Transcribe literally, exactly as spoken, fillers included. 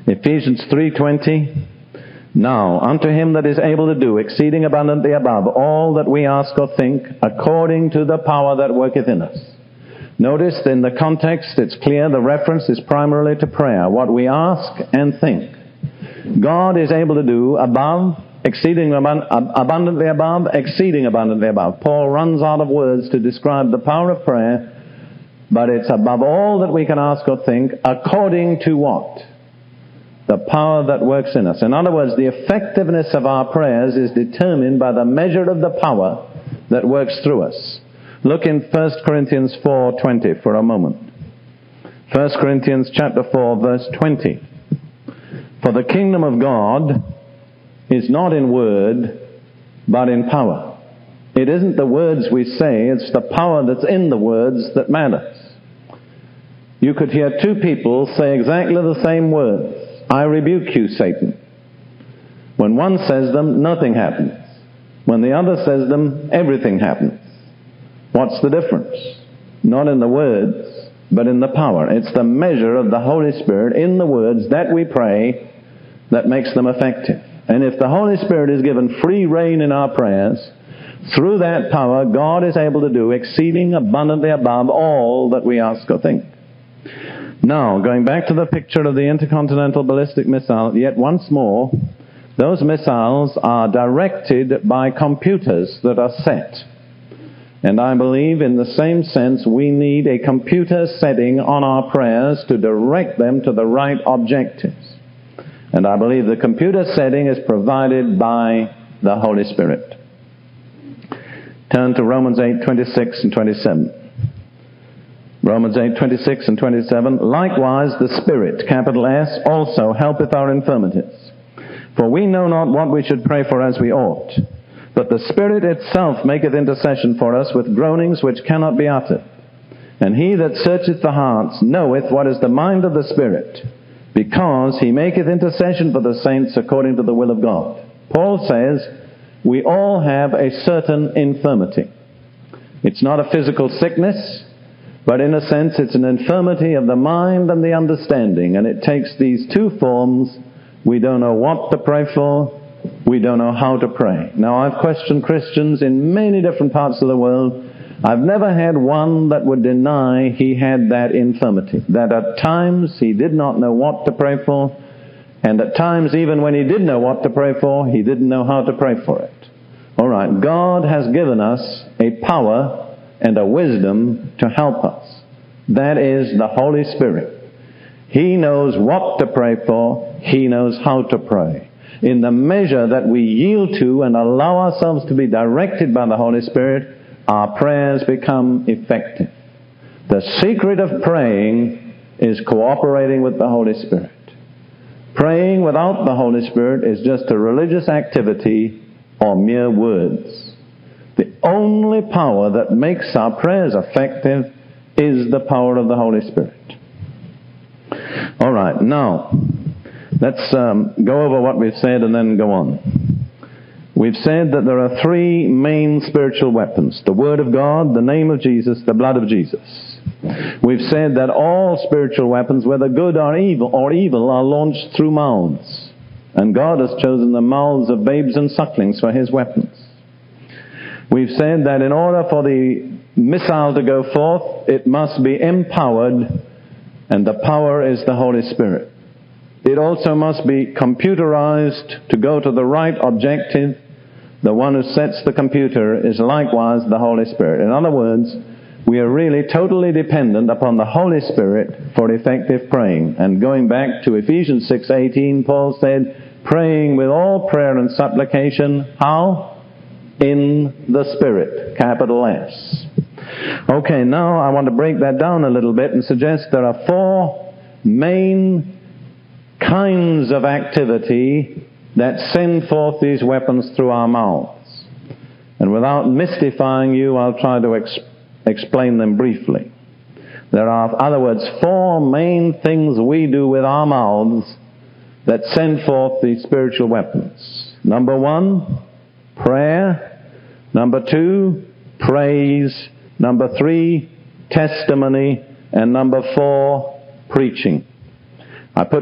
Ephesians three twenty, now unto him that is able to do exceeding abundantly above all that we ask or think, according to the power that worketh in us. Notice in the context it's clear the reference is primarily to prayer, what we ask and think. God is able to do above, exceeding abund- abundantly above, exceeding abundantly above. Paul runs out of words to describe the power of prayer, but it's above all that we can ask or think, according to what? The power that works in us. In other words, the effectiveness of our prayers is determined by the measure of the power that works through us. Look in First Corinthians four twenty for a moment. First Corinthians chapter four, verse twenty. For the kingdom of God is not in word, but in power. It isn't the words we say, it's the power that's in the words that matters. You could hear two people say exactly the same words. I rebuke you, Satan. When one says them, nothing happens. When the other says them, everything happens. What's the difference? Not in the words, but in the power. It's the measure of the Holy Spirit in the words that we pray that makes them effective. And if the Holy Spirit is given free rein in our prayers, through that power, God is able to do exceeding abundantly above all that we ask or think. Now, going back to the picture of the intercontinental ballistic missile, yet once more, those missiles are directed by computers that are set. And I believe in the same sense we need a computer setting on our prayers to direct them to the right objectives. And I believe the computer setting is provided by the Holy Spirit. Turn to Romans eight twenty-six and twenty-seven. Romans eight twenty-six and twenty-seven. Likewise the Spirit, capital S, also helpeth our infirmities. For we know not what we should pray for as we ought. But the Spirit itself maketh intercession for us with groanings which cannot be uttered. And he that searcheth the hearts knoweth what is the mind of the Spirit, because he maketh intercession for the saints according to the will of God. Paul says, we all have a certain infirmity. It's not a physical sickness, but in a sense it's an infirmity of the mind and the understanding. And it takes these two forms. We don't know what to pray for. We don't know how to pray. Now, I've questioned Christians in many different parts of the world. I've never had one that would deny he had that infirmity. That at times he did not know what to pray for, and at times even when he did know what to pray for, he didn't know how to pray for it. All right, God has given us a power and a wisdom to help us. That is the Holy Spirit. He knows what to pray for. He knows how to pray. In the measure that we yield to and allow ourselves to be directed by the Holy Spirit, our prayers become effective. The secret of praying is cooperating with the Holy Spirit. Praying without the Holy Spirit is just a religious activity or mere words. The only power that makes our prayers effective is the power of the Holy Spirit. All right, now, let's um, go over what we've said and then go on. We've said that there are three main spiritual weapons: the Word of God, the name of Jesus, the blood of Jesus. We've said that all spiritual weapons, whether good or evil, or evil, are launched through mouths. And God has chosen the mouths of babes and sucklings for His weapons. We've said that in order for the missile to go forth, it must be empowered, and the power is the Holy Spirit. It also must be computerized to go to the right objective. The one who sets the computer is likewise the Holy Spirit. In other words, we are really totally dependent upon the Holy Spirit for effective praying. And going back to Ephesians six eighteen, Paul said, praying with all prayer and supplication, how? In the Spirit, capital S. Okay, now I want to break that down a little bit and suggest there are four main kinds of activity that send forth these weapons through our mouths. And without mystifying you, I'll try to ex- explain them briefly. There are, in other words, four main things we do with our mouths that send forth these spiritual weapons. Number one, prayer. Number two, praise. Number three, testimony. And number four, preaching. I put